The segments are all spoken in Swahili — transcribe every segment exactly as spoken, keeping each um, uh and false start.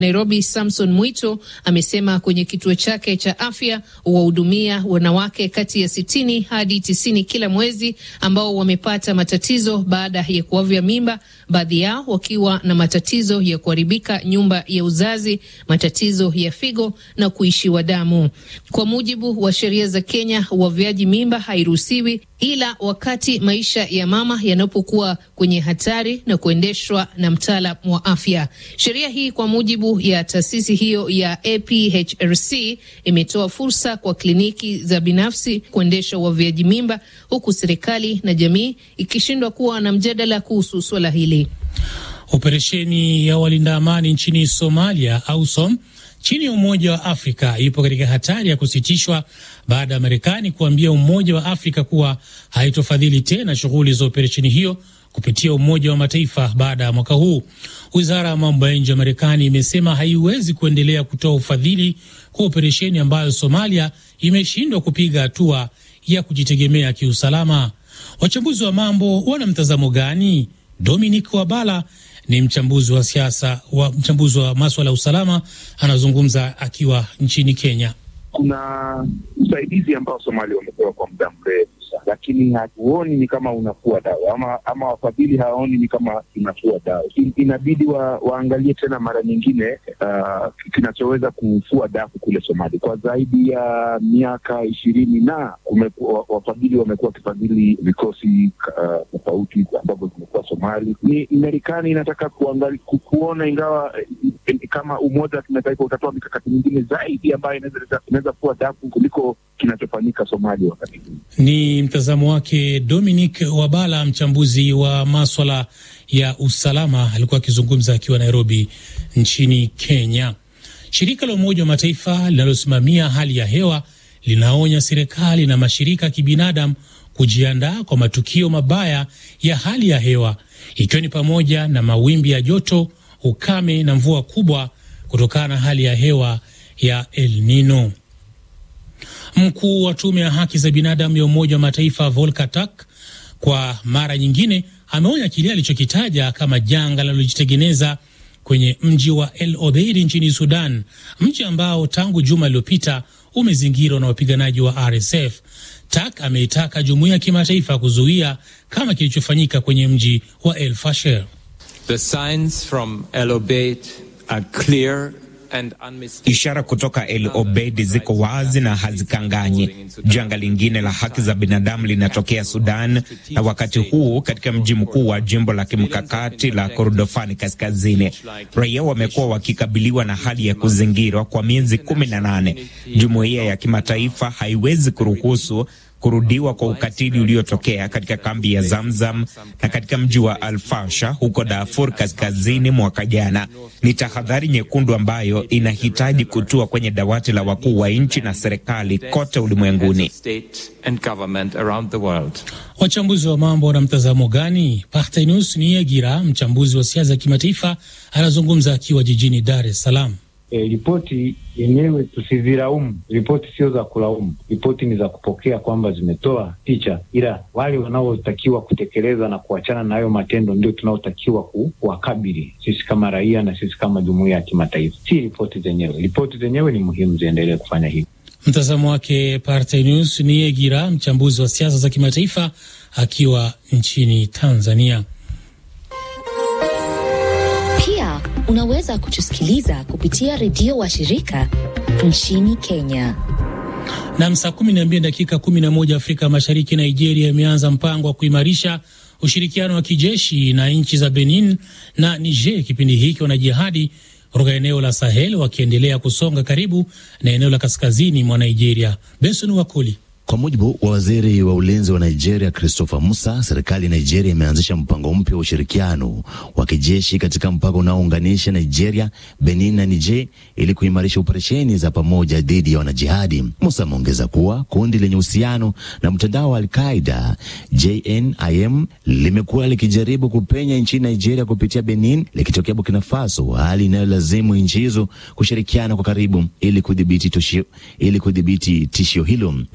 Nairobi, Samson Mwito amesema kwenye kituo chake cha afya wahudumia wanawake kati ya sitini hadi tisini kila mwezi ambao wamepata matatizo baada ya kuavya mimba, baadhi yao wakiwa na matatizo ya kuharibika nyumba ya uzazi, matatizo ya figo na kuishiwa damu. Kwa mujibu wa sheria za Kenya, uavyaji mimba hairuhusiwi ila wakati maisha ya mama yanapokuwa kwenye hatari na kuendeshwa na mtaalamu wa afya. Sheria hii kwa mujibu ya taasisi hiyo ya A P H R C imetoa fursa kwa kliniki za binafsi kuendesha uavyaji mimba, huku serikali na jamii ikishindwa kuwa na mjadala kuhusu swala hili. Operesheni ya walinda amani nchini Somalia AUSOM chini ya Umoja wa Afrika ipo katika hatari ya kusitishwa baada ya Marekani kuambia Umoja wa Afrika kuwa haitofadhili tena shughuli za operesheni hiyo kupitia Umoja wa Mataifa baada ya mwaka huu. Wizara ya mambo ya nje ya Marekani imesema haiwezi kuendelea kutoa ufadhili kwa operesheni ambayo Somalia imeshindwa kupiga hatua ya kujitegemea kiusalama. Wachambuzi wa mambo wana mtazamo gani? Dominic Wabala ni mchambuzi wa siasa wa mchambuzi wa masuala ya usalama, anazungumza akiwa nchini Kenya. Kuna usaidizi ambao Somalia wamepewa kwa muda mrefu, lakini hatuoni ni kama unafua dawa ama, ama wafadhili hawaoni ni kama inafua dawa. Inabidi wa, waangalie tena mara nyingine uh, kinachoweza kufua dafu kule Somalia. Kwa zaidi ya miaka ishirini na wafadhili wamekuwa wakifadhili vikosi tofauti uh, ambavyo vimekuwa Somalia. Ni Marekani inataka kuangalia kuona, ingawa eh, kama Umoja wa Kimataifa utatoa mikakati mingine zaidi ambayo inaweza inaweza kuwa dafu kuliko kinachofanyika Somalia wakati huu. Ni mtazamo wake Dominic Wabala, mchambuzi wa maswala ya usalama, alikuwa akizungumza akiwa Nairobi nchini Kenya. Shirika la Umoja wa Mataifa linalosimamia hali ya hewa linaonya serikali na mashirika ya kibinadamu kujiandaa kwa matukio mabaya ya hali ya hewa, ikiwa ni pamoja na mawimbi ya joto, ukame na mvua kubwa kutokana na hali ya hewa ya El Nino. Mkuu wa tume ya haki za binadamu ya Umoja wa Mataifa Volker Turk kwa mara nyingine ameonya kile alichokitaja kama janga linalojitengeneza kwenye mji wa El Obeid nchini Sudan, mji ambao tangu juma lililopita umezingirwa na wapiganaji wa R S F. Turk ameitaka jumuiya ya kimataifa kuzuia kama kilichofanyika kwenye mji wa El Fasher. The signs from El Obeid are clear. Ishara kutoka El Obeid ziko wazi na hazikanganyi. Janga lingine la haki za binadamu linatokea Sudan, na wakati huu katika mji mkuu wa jimbo la kimkakati la Kordofani kaskazini. Raia wamekuwa wakikabiliwa na hali ya kuzingirwa kwa miezi kumi na nane. Jumuiya ya kimataifa haiwezi kuruhusu kurudiwa kwa ukatili uliotokea katika kambi ya Zamzam na katika mji wa Al-Fasha huko Darfur kaskazini mwaka jana. Ni tahadhari nyekundu ambayo inahitaji kutua kwenye dawati la wakuu wa nchi na serikali kote ulimwenguni. Wachambuzi wa mambo wana mtazamo gani? Partenus Niegira, mchambuzi wa siasa za kimataifa, anazungumza akiwa jijini Dar es Salaam. E, ripoti yenyewe tusizilaumu. Ripoti sio za kulaumu, ripoti ni za kupokea kwamba zimetoa picha, ila wale wanaotakiwa kutekeleza na kuachana na hayo matendo ndio tunaotakiwa kuwakabili sisi kama raia na sisi kama jumuiya ya kimataifa, si ripoti zenyewe. Ripoti zenyewe ni muhimu ziendelee kufanya hivi. Mtazamo wake Partenus Niegira, mchambuzi wa siasa za kimataifa akiwa nchini Tanzania. Pia unaweza kutusikiliza kupitia redio wa shirika nchini Kenya. Na saa kumi na mbili dakika kumi na moja Afrika Mashariki, Nigeria imeanza mpango wa kuimarisha ushirikiano wa kijeshi na nchi za Benin na Niger, kipindi hiki wanajihadi kutoka eneo la Sahel wakiendelea kusonga karibu na eneo la kaskazini mwa Nigeria. Benson Wakoli. Kwa mujibu wa waziri wa ulinzi wa Nigeria Christopher Musa, serikali ya Nigeria imeanzisha mpango mpya wa ushirikiano wa kijeshi katika mpaka unaounganisha Nigeria, Benin na Niger ili kuimarisha operesheni za pamoja dhidi ya wanajihadi. Musa ameongeza kuwa kundi lenye uhusiano na mtandao wa Al-Qaeda J N I M limekuwa likijaribu kupenya nchini Nigeria kupitia Benin likitokea Burkina Faso, hali inayolazimu nchi hizo kushirikiana kwa karibu ili kudhibiti tishio ili kudhibiti tishio hilo. Nigeria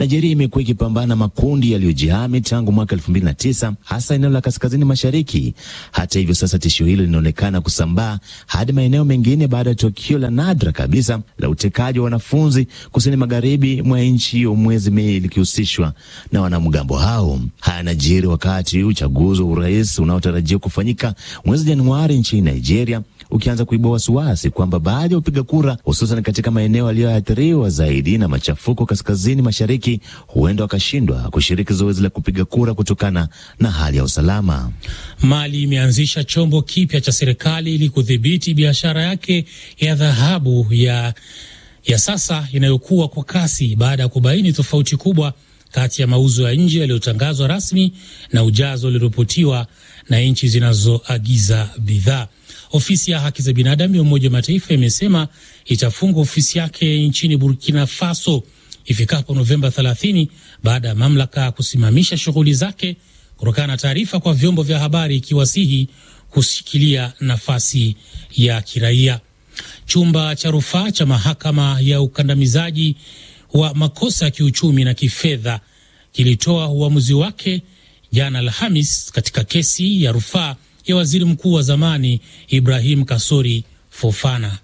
imekuwa ikipambana na makundi yaliyojihami tangu mwaka elfu mbili na tisa, hasa eneo la kaskazini mashariki. Hata hivyo, sasa tishio hilo linaonekana kusambaa hadi maeneo mengine baada ya tukio la nadra kabisa la utekaji wa wanafunzi kusini magharibi mwa nchi hiyo mwezi Mei likihusishwa na wanamgambo hao. Haya yanajiri wakati uchaguzi wa urais unaotarajiwa kufanyika mwezi Januari nchini Nigeria ukianza kuibua wasiwasi kwamba baadhi ya upiga kura, hususan katika maeneo yaliyoathiriwa zaidi na machafuko kaskazini mashariki, huenda wakashindwa kushiriki zoezi la kupiga kura kutokana na hali ya usalama. Mali imeanzisha chombo kipya cha serikali ili kudhibiti biashara yake ya dhahabu ya, ya sasa inayokuwa kwa kasi baada ya kubaini tofauti kubwa kati ya mauzo ya nje yaliyotangazwa rasmi na ujazo ulioripotiwa na nchi zinazoagiza bidhaa. Ofisi ya haki za binadamu ya Umoja wa Mataifa imesema itafunga ofisi yake nchini Burkina Faso ifikapo Novemba thelathini baada ya mamlaka kusimamisha shughuli zake kutokana na taarifa kwa vyombo vya habari ikiwasihi kushikilia nafasi ya kiraia. Chumba cha rufaa cha mahakama ya ukandamizaji wa makosa ya kiuchumi na kifedha kilitoa uamuzi wake jana Alhamis katika kesi ya rufaa ya waziri mkuu wa zamani Ibrahim Kasori Fofana.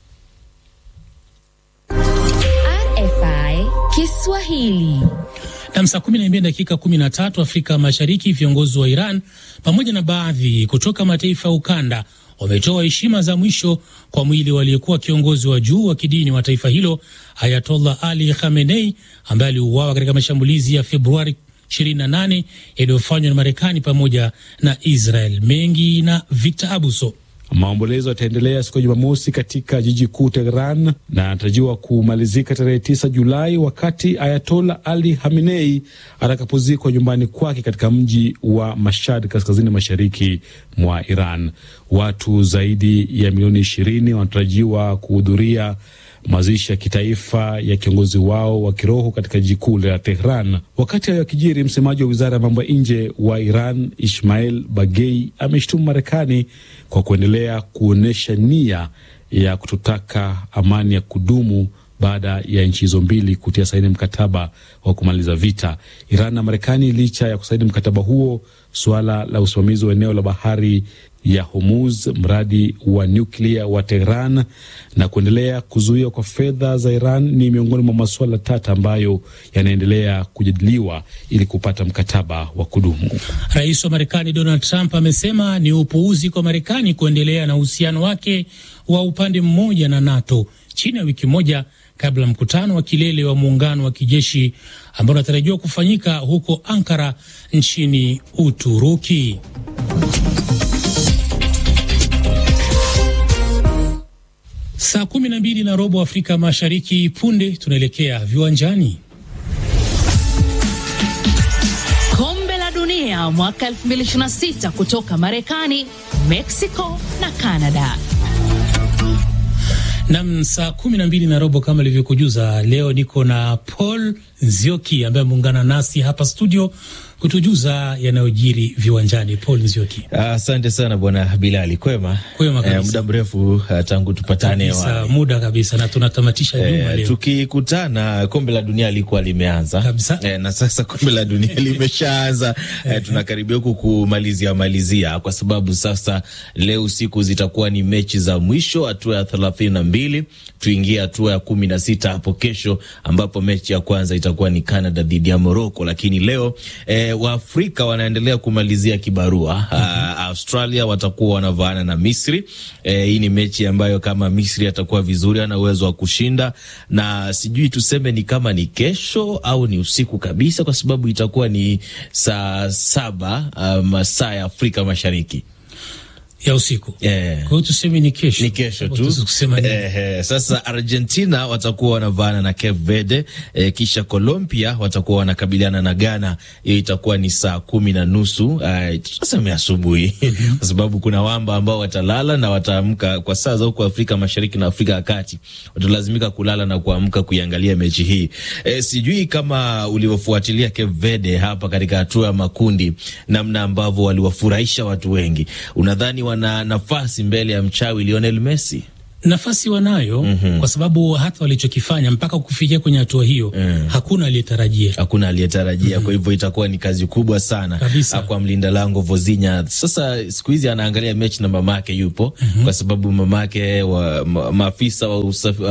R F I Kiswahili. Na saa kumi na mbili dakika kumi na tatu Afrika Mashariki, viongozi wa Iran pamoja na baadhi kutoka mataifa ya ukanda wametoa heshima za mwisho kwa mwili waliyekuwa kiongozi wa juu wa kidini wa taifa hilo Ayatollah Ali Khamenei ambaye aliuawa katika mashambulizi ya Februari ishirini na nane yaliyofanywa na Marekani pamoja na Israel. Mengi na Victor Abuso. Maombolezo yataendelea siku ya Jumamosi katika jiji kuu Tehran na anatarajiwa kumalizika tarehe tisa Julai wakati Ayatollah Ali Khamenei atakapozikwa nyumbani kwake katika mji wa Mashhad kaskazini mashariki mwa Iran. Watu zaidi ya milioni ishirini wanatarajiwa kuhudhuria mazishi ya kitaifa ya kiongozi wao wa kiroho katika jiji kuu la Tehran. Wakati hayo yakijiri, msemaji wa wizara ya mambo ya nje wa Iran Ismail Bagei ameshtumu Marekani kwa kuendelea kuonyesha nia ya kutotaka amani ya kudumu baada ya nchi hizo mbili kutia saini mkataba wa kumaliza vita. Iran na Marekani, licha ya kusaini mkataba huo, suala la usimamizi wa eneo la bahari ya Hormuz, mradi wa nyuklia wa Tehran na kuendelea kuzuia kwa fedha za Iran ni miongoni mwa masuala tata ambayo yanaendelea kujadiliwa ili kupata mkataba wa kudumu. Rais wa Marekani Donald Trump amesema ni upuuzi kwa Marekani kuendelea na uhusiano wake wa upande mmoja na NATO chini ya wiki moja kabla mkutano wa kilele wa muungano wa kijeshi ambao unatarajiwa kufanyika huko Ankara nchini Uturuki. Saa kumi na mbili na robo Afrika Mashariki. Punde tunaelekea viwanjani. Kombe la Dunia mwaka elfu mbili ishirini na sita kutoka Marekani, Mexico na Canada. Nam, saa kumi na mbili na robo kama ilivyokujuza, leo niko na Paul Nzioki ambaye ameungana nasi hapa studio kutujuza yanayojiri viwanjani. Paul Nzioki. Asante uh, sana bwana Bilali. Kwema? Kwema kabisa. Uh, muda mrefu uh, tangu tupatane kabisa, muda kabisa, na tunatamatisha uh, juma leo. Tukikutana kombe la dunia lilikuwa limeanza kabisa. Uh, na sasa kombe la dunia limeshaanza. Uh, tunakaribia huku kumalizia malizia kwa sababu sasa leo usiku zitakuwa ni mechi za mwisho, hatua ya thelathini na mbili, tuingie hatua ya kumi na sita hapo kesho, ambapo mechi ya kwanza itakuwa ni Canada dhidi ya Morocco. Lakini leo eh, Waafrika wanaendelea kumalizia kibarua. mm -hmm. uh, Australia watakuwa wanavaana na Misri. Eh, hii ni mechi ambayo kama Misri atakuwa vizuri, ana uwezo wa kushinda, na sijui tuseme ni kama ni kesho au ni usiku kabisa, kwa sababu itakuwa ni saa saba uh, masaa ya Afrika Mashariki ya usiku. Yeah. Kwa hiyo tuseme ni kesho. Ni kesho tu. Eh, eh, sasa Argentina watakuwa wanavaana na Cape Verde, eh, kisha Colombia watakuwa wanakabiliana na Ghana. Hiyo itakuwa ni saa kumi na nusu, eh, tuseme asubuhi. Kwa sababu kuna wamba ambao watalala na wataamka kwa saa za huko Afrika Mashariki na Afrika ya Kati. Watalazimika kulala na kuamka kuiangalia mechi hii. Eh, sijui kama ulivyofuatilia Cape Verde hapa katika hatua ya makundi, namna ambavyo waliwafurahisha watu wengi. Unadhani wana nafasi mbele ya mchawi Lionel Messi? nafasi wanayo mm-hmm. kwa sababu hata walichokifanya mpaka kufikia kwenye hatua hiyo mm. hakuna aliyetarajia, hakuna aliyetarajia mm-hmm. kwa hivyo itakuwa ni kazi kubwa sana kabisa kwa mlinda lango Vozinha. Sasa siku hizi anaangalia mechi na mamake yupo mm-hmm. kwa sababu mamake wa ma, maafisa wa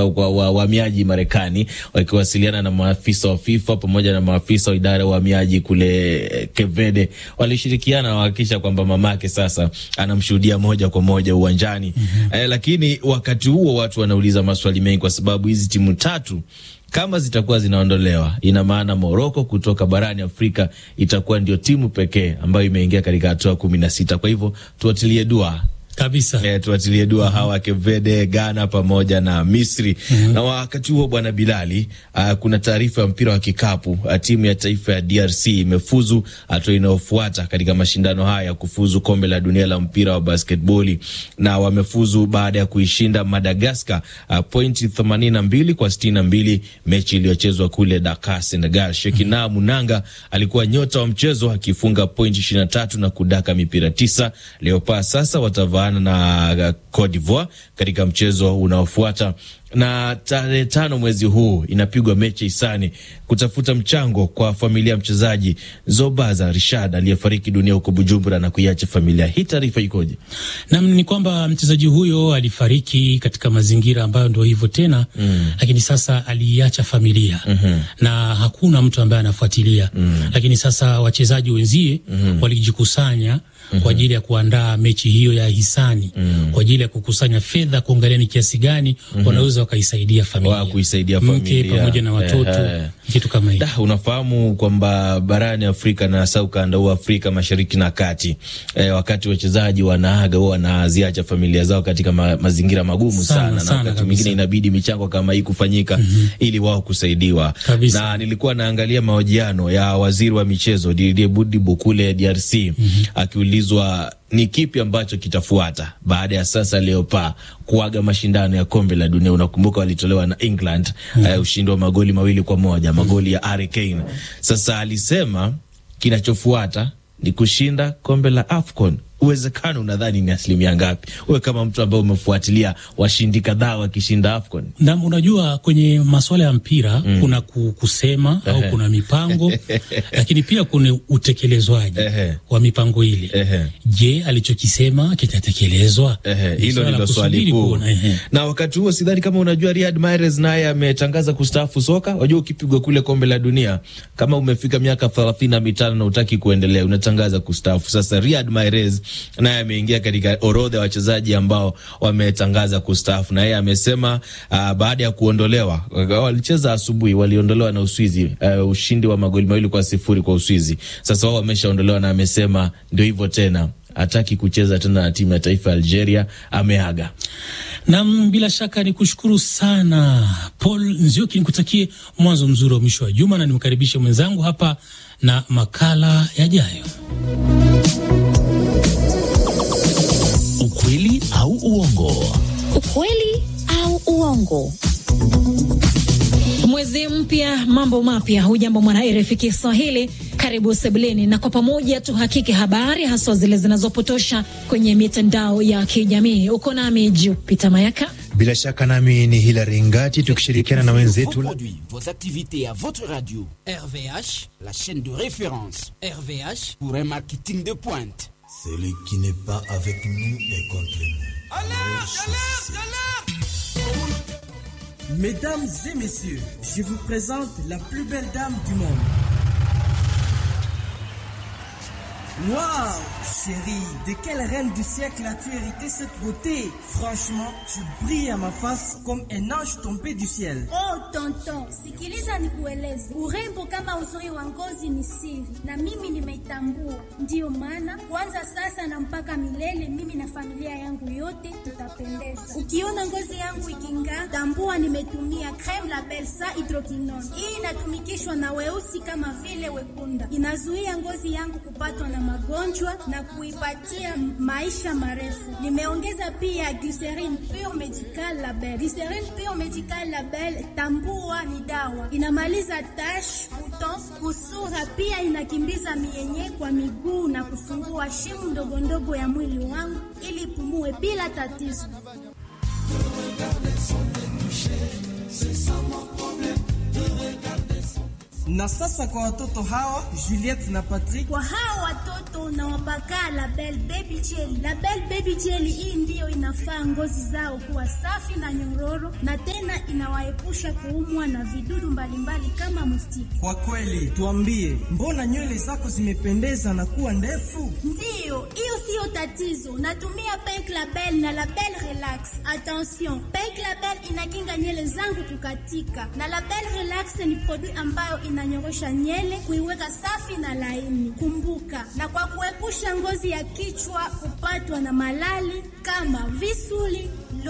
uhamiaji wa, wa, Marekani wakiwasiliana na maafisa wa FIFA pamoja na maafisa wa idara ya uhamiaji kule Kevede walishirikiana kuhakikisha kwamba mamake sasa anamshuhudia moja kwa moja uwanjani mm-hmm. eh, lakini wakati huo watu wanauliza maswali mengi kwa sababu hizi timu tatu kama zitakuwa zinaondolewa, ina maana Morocco kutoka barani Afrika itakuwa ndio timu pekee ambayo imeingia katika hatua kumi na sita. Kwa hivyo tuatilie dua kabisa. Eh, tuatilie dua mm-hmm. hawa Kevede, Ghana pamoja na Misri. Mm-hmm. Na wakati huo bwana Bilali, uh, kuna taarifa ya mpira wa kikapu, uh, timu ya taifa ya D R C imefuzu hatua inayofuata katika mashindano haya ya kufuzu kombe la dunia la mpira wa basketball, na wamefuzu baada ya kuishinda Madagascar uh, pointi themanini na mbili kwa sitini na mbili, mechi iliyochezwa kule Dakar, Senegal. Shekina mm-hmm. Munanga alikuwa nyota wa mchezo akifunga pointi ishirini na tatu na kudaka mipira tisa. Leopards sasa watava na Cote d'Ivoire katika mchezo unaofuata, na tarehe tano mwezi huu inapigwa mechi Isani kutafuta mchango kwa familia mchezaji Zobaza Rishad aliyefariki dunia huko Bujumbura na kuiacha familia. Hii taarifa ikoje? Na ni kwamba mchezaji huyo alifariki katika mazingira ambayo ndio hivyo tena mm. lakini sasa aliiacha familia mm-hmm. na hakuna mtu ambaye anafuatilia mm. lakini sasa wachezaji wenzie mm-hmm. walijikusanya mm-hmm. kwa ajili ya kuandaa mechi hiyo ya hisani mm-hmm. kwa ajili ya kukusanya fedha kuangalia ni kiasi gani mm-hmm. wanaweza wakaisaidia familia, wa kuisaidia familia mke pamoja na watoto eh, eh. kitu kama hicho. Unafahamu kwamba barani Afrika na hasa ukanda wa Afrika Mashariki na Kati eh, wakati wachezaji wanaaga wao wanaziacha familia zao katika ma, mazingira magumu sana, sana, sana na wakati mwingine inabidi michango kama hii kufanyika mm-hmm. ili wao kusaidiwa kabisa. Na nilikuwa naangalia mahojiano ya waziri wa michezo Didier Boudibo kule D R C mm-hmm. akiulizwa ni kipi ambacho kitafuata baada ya sasa Leopards kuaga mashindano ya kombe la dunia. Unakumbuka walitolewa na England hmm. uh, ushindi wa magoli mawili kwa moja, magoli ya Harry Kane. Sasa alisema kinachofuata ni kushinda kombe la AFCON. Uwezekano unadhani ni asilimia ngapi? Wewe kama mtu ambaye umefuatilia washindi kadhaa wakishinda AFCON. Na unajua kwenye masuala ya mpira mm. kuna kusema au kuna mipango lakini pia kuna utekelezwaji wa mipango ile. Je, alichokisema kitatekelezwa? Hilo ndilo swali kuu. Na wakati huo sidhani kama unajua Riyad Mahrez naye ametangaza kustaafu soka. Unajua ukipigwa kule kombe la dunia kama umefika miaka thelathini na mitano na utaki kuendelea unatangaza kustaafu. Sasa Riyad Mahrez naye ameingia katika orodha ya wachezaji ambao wametangaza kustaafu, na yeye amesema uh, baada ya kuondolewa, walicheza asubuhi, waliondolewa na Uswizi, uh, ushindi wa magoli mawili kwa sifuri kwa Uswizi. Sasa wao wameshaondolewa na amesema ndio hivyo tena, hataki kucheza tena na timu ya taifa ya Algeria, ameaga. Na bila shaka ni kushukuru sana Paul Nzioki, nikutakie mwanzo mzuri wa mwisho wa juma na nimkaribishe mwenzangu hapa na makala yajayo. Ukweli au uongo? Ukweli au uongo? Mwezi mpya, mambo mapya. Hujambo mwana R F I Kiswahili, karibu sebuleni na kwa pamoja tuhakiki habari hasa zile zinazopotosha kwenye mitandao ya kijamii. Uko nami Jupiter Mayaka. Bila shaka nami ni Hilary Ngati tukishirikiana na wenzetu. Vos activités à votre radio R V H, la chaîne de référence R V H pour un marketing de pointe. Celui qui n'est pas avec nous est contre nous. Alerte, alerte, alerte. Mesdames et messieurs, je vous présente la plus belle dame du monde. Waouh, chérie, de quelle reine du siècle as-tu hérité cette beauté? Franchement, tu brilles à ma face comme un ange tombé du ciel. Oh tonton, sikiliza nikueleze. Urembo kama uzuri wa ngozi ni siri, na mimi nimeitambua. Ndiyo maana kwanza sasa na mpaka milele mimi na familia yangu yote tutapendeza. Ukiona ngozi yangu iking'aa, tambua nimetumia crème la Belsa hydroquinone. Hii inatumikishwa na weusi kama vile wekunda. Inazuia ngozi yangu kupatwa na magonjwa na kuipatia maisha marefu. Nimeongeza pia glycerine pure medical label. Glycerine pure medical label, tambua ni dawa. Inamaliza tash, buton, kusura, pia inakimbiza mienye kwa miguu na kufungua shimo ndogo ndogo ya mwili wangu ili pumue bila tatizo. Na sasa kwa watoto hawa Juliette na Patrick, kwa hawa watoto unawapaka Label Baby Jelly. Label Baby Jelly hii ndiyo inafaa ngozi zao kuwa safi na nyororo, na tena inawaepusha kuumwa na vidudu mbalimbali kama mustiki. Kwa kweli, tuambie, mbona nywele zako zimependeza na kuwa ndefu? Ndiyo, hiyo siyo tatizo. Natumia Pink Label na Label Relax. Attention, Pink Label inakinga nywele zangu kukatika, na Label Relax ni produit ambayo inanyorosha nywele kuiweka safi na laini. Kumbuka, na kwa kuepusha ngozi ya kichwa kupatwa na malali kama visuli,